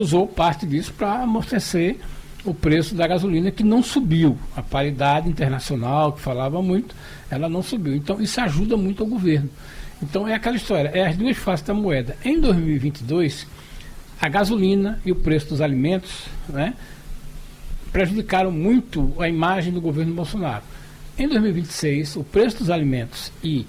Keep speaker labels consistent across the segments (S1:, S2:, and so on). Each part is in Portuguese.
S1: usou parte disso para amortecer o preço da gasolina, que não subiu. A paridade internacional, que falava muito, ela não subiu. Então, isso ajuda muito ao governo. Então, é aquela história, é as duas faces da moeda. Em 2022, a gasolina e o preço dos alimentos, né, prejudicaram muito a imagem do governo Bolsonaro. Em 2026, o preço dos alimentos e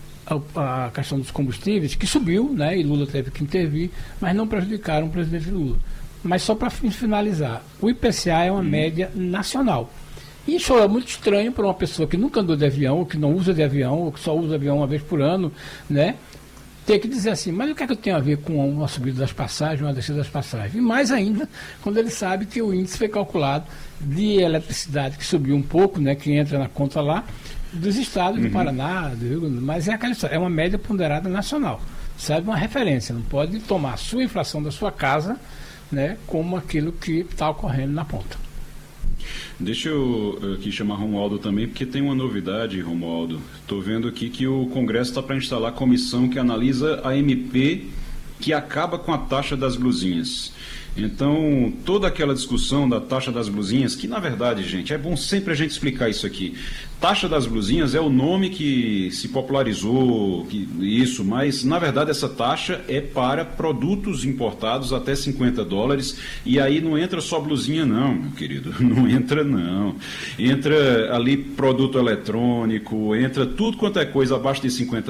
S1: a questão dos combustíveis, que subiu, né, e Lula teve que intervir, mas não prejudicaram o presidente Lula. Mas só para finalizar, o IPCA é uma média nacional. E isso é muito estranho para uma pessoa que nunca andou de avião, ou que não usa de avião, ou que só usa avião uma vez por ano, né, ter que dizer assim, mas o que é que eu tenho a ver com uma subida das passagens, uma descida das passagens? E mais ainda, quando ele sabe que o índice foi calculado de eletricidade, que subiu um pouco, né, que entra na conta lá, dos estados do Paraná, do Rio Grande do Sul, mas é aquela história, é uma média ponderada nacional, sabe, uma referência, não pode tomar a sua inflação da sua casa, né, como aquilo que está ocorrendo na ponta.
S2: Deixa eu aqui chamar Romualdo também, porque tem uma novidade, Romualdo. Estou vendo aqui que o Congresso está para instalar a comissão que analisa a MP que acaba com a taxa das blusinhas. Então, toda aquela discussão da taxa das blusinhas, que na verdade, gente, é bom sempre a gente explicar isso aqui. Taxa das blusinhas é o nome que se popularizou, isso, mas na verdade essa taxa é para produtos importados até $50, e aí não entra só blusinha não, meu querido, não entra não. Entra ali produto eletrônico, entra tudo quanto é coisa abaixo de $50.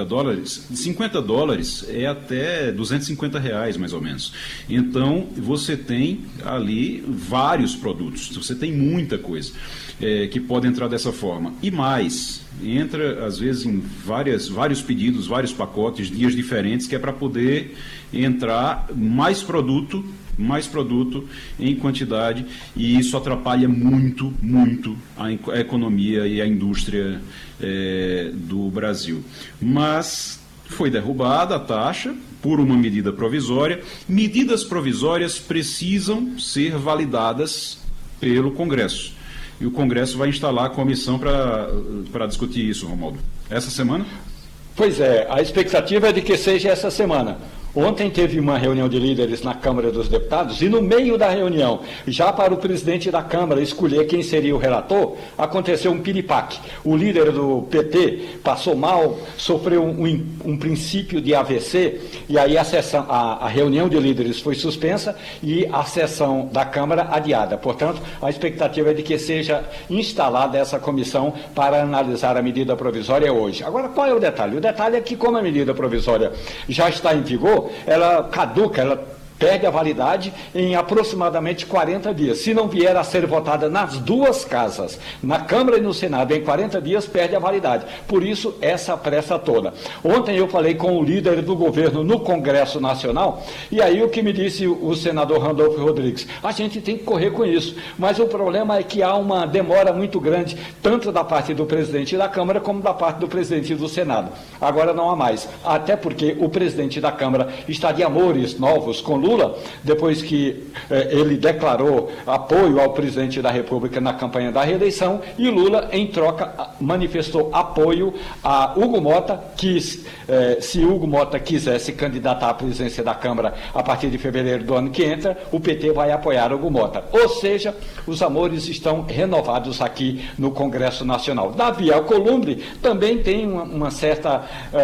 S2: $50 é até R$250 mais ou menos. Então, você tem ali vários produtos, você tem muita coisa que pode entrar dessa forma. E mais, entra às vezes em vários pedidos, vários pacotes, dias diferentes, que é para poder entrar mais produto em quantidade, e isso atrapalha muito a economia e a indústria do Brasil. Mas foi derrubada a taxa por uma medida provisória. Medidas provisórias precisam ser validadas pelo Congresso. E o Congresso vai instalar a comissão para discutir isso, Romualdo. Essa semana?
S3: Pois é, a expectativa é de que seja essa semana. Ontem teve uma reunião de líderes na Câmara dos Deputados e no meio da reunião, já para o presidente da Câmara escolher quem seria o relator, aconteceu um piripaque. O líder do PT passou mal, sofreu um princípio de AVC, e aí a reunião de líderes foi suspensa e a sessão da Câmara adiada. Portanto, a expectativa é de que seja instalada essa comissão para analisar a medida provisória hoje. Agora, qual é o detalhe? O detalhe é que, como a medida provisória já está em vigor, ela caduca, ela perde a validade em aproximadamente 40 dias. Se não vier a ser votada nas duas casas, na Câmara e no Senado, em 40 dias, perde a validade. Por isso, essa pressa toda. Ontem eu falei com o líder do governo no Congresso Nacional, e aí o que me disse o senador Randolfo Rodrigues: a gente tem que correr com isso, mas o problema é que há uma demora muito grande, tanto da parte do presidente da Câmara, como da parte do presidente do Senado. Agora não há mais, até porque o presidente da Câmara está de amores novos com Lula, depois que ele declarou apoio ao presidente da República na campanha da reeleição, e Lula, em troca, manifestou apoio a Hugo Mota, que se Hugo Mota quiser se candidatar à presidência da Câmara a partir de fevereiro do ano que entra, o PT vai apoiar Hugo Mota. Ou seja, os amores estão renovados aqui no Congresso Nacional. Davi Alcolumbre também tem uma certa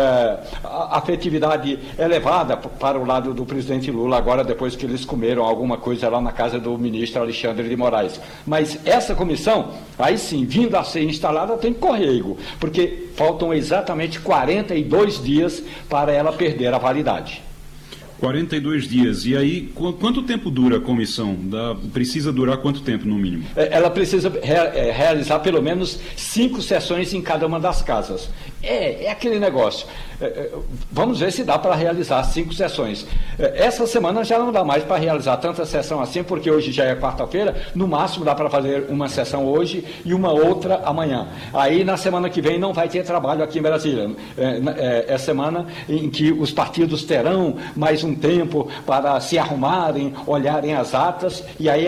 S3: afetividade elevada para o lado do presidente Lula, agora depois que eles comeram alguma coisa lá na casa do ministro Alexandre de Moraes. Mas essa comissão, aí sim, vindo a ser instalada, tem que correr, Igor, porque faltam exatamente 42 dias para ela perder a validade.
S2: 42 dias. E aí, quanto tempo dura a comissão? Precisa durar quanto tempo, no mínimo?
S3: Ela precisa realizar pelo menos 5 sessões em cada uma das casas. É aquele negócio. Vamos ver se dá para realizar 5 sessões. Essa semana já não dá mais para realizar tanta sessão assim, porque hoje já é quarta-feira, no máximo dá para fazer uma sessão hoje e uma outra amanhã. Aí na semana que vem não vai ter trabalho aqui em Brasília. É semana em que os partidos terão mais um tempo para se arrumarem, olharem as atas, e aí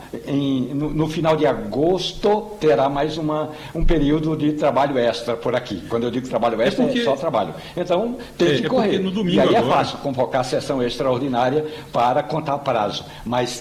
S3: no final de agosto terá mais um período de trabalho extra por aqui. Quando eu digo digo trabalho extra, é só trabalho. Então, tem que correr.
S2: No domingo
S3: e aí
S2: agora,
S3: é fácil convocar a sessão extraordinária para contar prazo. Mas